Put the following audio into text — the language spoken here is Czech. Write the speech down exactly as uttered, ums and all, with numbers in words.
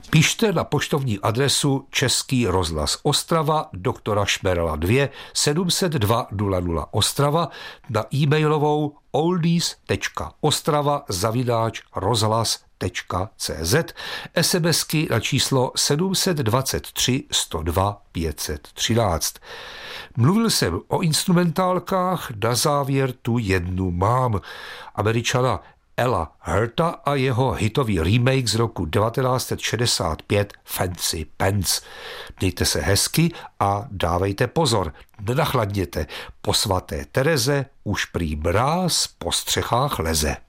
Píšte na poštovní adresu Český rozhlas Ostrava, doktora Šmerala dva, sedm set dva nula nula Ostrava, na e-mailovou oldies tečka ostrava zavináč rozhlas tečka cé zet, SMSky na číslo sedm set dvacet tři sto dva pět set třináct. Mluvil jsem o instrumentálkách, na závěr tu jednu mám. Američana Ella Herta a jeho hitový remake z roku devatenáct set šedesát pět Fancy Pants. Mějte se hezky a dávejte pozor, nenachladněte, po svaté Tereze už prý mráz po střechách leze.